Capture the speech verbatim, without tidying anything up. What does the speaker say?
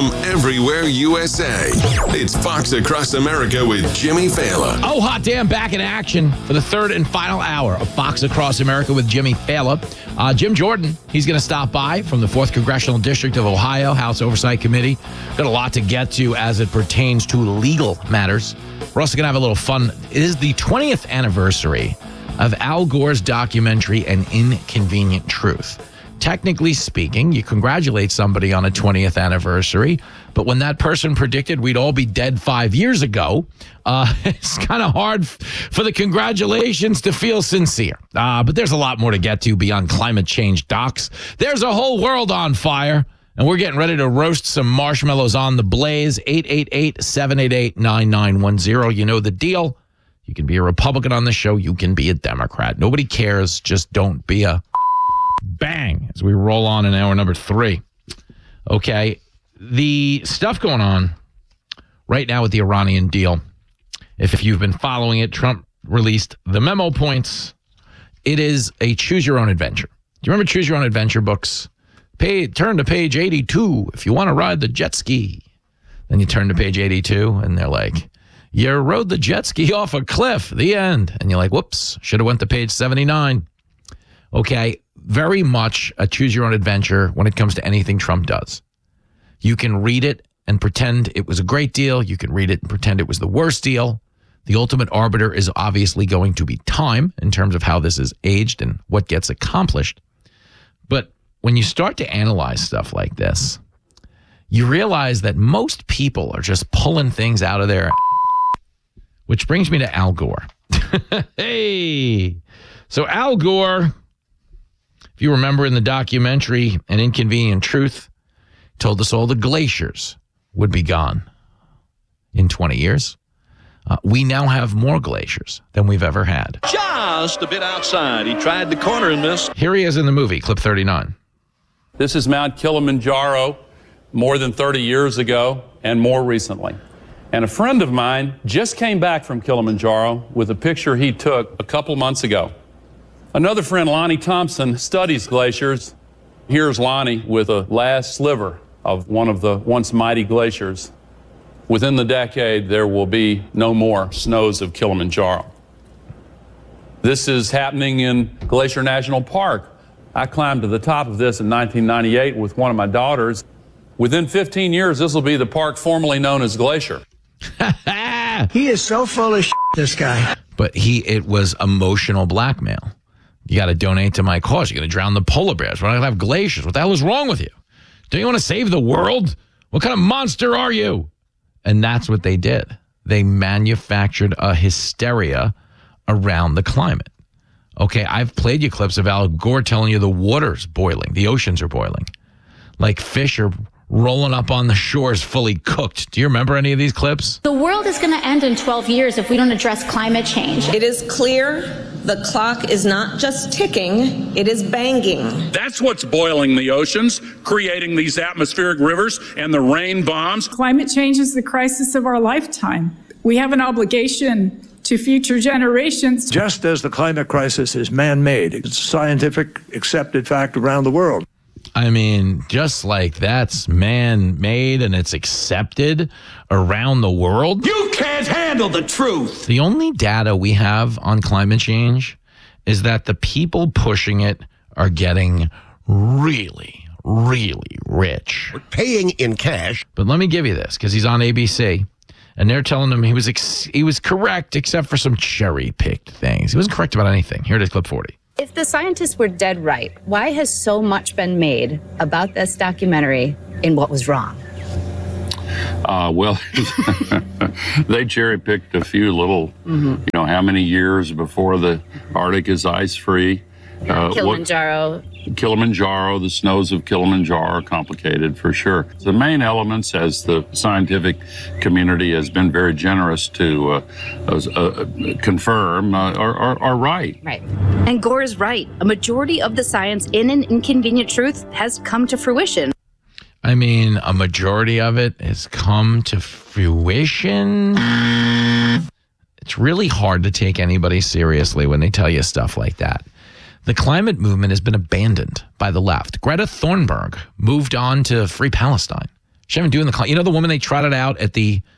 from everywhere U S A. It's Fox Across America with Jimmy Fallon. Oh, hot damn, back in action for the third and final hour of Fox Across America with Jimmy Fallon. Uh, Jim Jordan, he's going to stop by from the fourth Congressional District of Ohio, House Oversight Committee. Got a lot to get to as it pertains to legal matters. We're also going to have a little fun. It is the twentieth anniversary of Al Gore's documentary, An Inconvenient Truth. Technically speaking, you congratulate somebody on a twentieth anniversary, but when that person predicted we'd all be dead five years ago, uh, it's kind of hard f- for the congratulations to feel sincere. Uh, but there's a lot more to get to beyond climate change docs. There's a whole world on fire, and we're getting ready to roast some marshmallows on the blaze. eight eight eight, seven eight eight, nine nine one zero. You know the deal. You can be a Republican on the show. You can be a Democrat. Nobody cares. Just don't be a bang as we roll on in hour number three. Okay, the stuff going on right now with the Iranian deal, if you've been following it, Trump released the memo points. It is a choose your own adventure. Do you remember choose your own adventure books? Pay, turn to page eighty-two if you want to ride the jet ski. Then you turn to page eighty-two and they're like, you rode the jet ski off a cliff, the end. And you're like, whoops, should have went to page seventy-nine. Okay, very much a choose your own adventure when it comes to anything Trump does. You can read it and pretend it was a great deal. You can read it and pretend it was the worst deal. The ultimate arbiter is obviously going to be time in terms of how this is aged and what gets accomplished. But when you start to analyze stuff like this, you realize that most people are just pulling things out of their, which brings me to Al Gore. Hey, so Al Gore, if you remember in the documentary, An Inconvenient Truth, told us all the glaciers would be gone in twenty years. Uh, we now have more glaciers than we've ever had. Just a bit outside. He tried the corner and missed. Here he is in the movie, clip thirty-nine. This is Mount Kilimanjaro more than thirty years ago and more recently. And a friend of mine just came back from Kilimanjaro with a picture he took a couple months ago. Another friend, Lonnie Thompson, studies glaciers. Here's Lonnie with a last sliver of one of the once mighty glaciers. Within the decade, there will be no more snows of Kilimanjaro. This is happening in Glacier National Park. I climbed to the top of this in nineteen ninety-eight with one of my daughters. Within fifteen years, this will be the park formerly known as Glacier. He is so full of shit, this guy. But he, it was emotional blackmail. You got to donate to my cause. You're going to drown the polar bears. We're not going to have glaciers. What the hell is wrong with you? Don't you want to save the world? What kind of monster are you? And that's what they did. They manufactured a hysteria around the climate. Okay, I've played you clips of Al Gore telling you the water's boiling. The oceans are boiling. Like fish are rolling up on the shores fully cooked. Do you remember any of these clips? The world is going to end in twelve years if we don't address climate change. It is clear the clock is not just ticking, it is banging. That's what's boiling the oceans, creating these atmospheric rivers and the rain bombs. Climate change is the crisis of our lifetime. We have an obligation to future generations. Just as the climate crisis is man-made, it's a scientific accepted fact around the world. I mean, just like that's man-made and it's accepted around the world. You can't handle the truth. The only data we have on climate change is that the people pushing it are getting really, really rich. We're paying in cash. But let me give you this, because he's on A B C, and they're telling him he was ex- he was correct except for some cherry-picked things. He wasn't correct about anything. Here it is, clip forty. If the scientists were dead right, why has so much been made about this documentary in what was wrong? Uh, well, they cherry-picked a few little, mm-hmm. you know, how many years before the Arctic is ice-free. Uh, Kilimanjaro. What, Kilimanjaro, the snows of Kilimanjaro are complicated for sure. The main elements, as the scientific community has been very generous to uh, uh, confirm, uh, are, are, are right. Right. And Gore is right. A majority of the science in An Inconvenient Truth has come to fruition. I mean, a majority of it has come to fruition. It's really hard to take anybody seriously when they tell you stuff like that. The climate movement has been abandoned by the left. Greta Thunberg moved on to Free Palestine. She even doing the, you know, the woman they trotted out at the